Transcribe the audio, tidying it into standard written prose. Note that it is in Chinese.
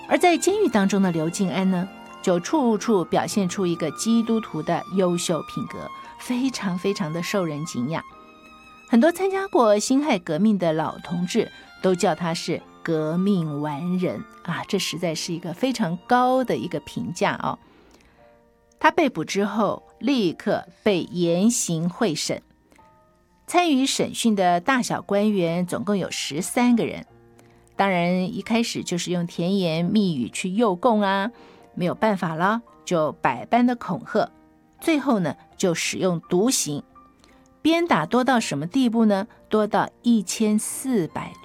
而在监狱当中的刘敬安呢，就处处表现出一个基督徒的优秀品格，非常非常的受人敬仰。很多参加过辛亥革命的老同志都叫他是革命完人啊，这实在是一个非常高的一个评价哦。他被捕之后，立刻被严刑会审，参与审讯的大小官员总共有13个人。当然一开始就是用甜言蜜语去诱供啊，没有办法了，就百般的恐吓，最后呢就使用毒刑，鞭打多到什么地步呢？多到1400多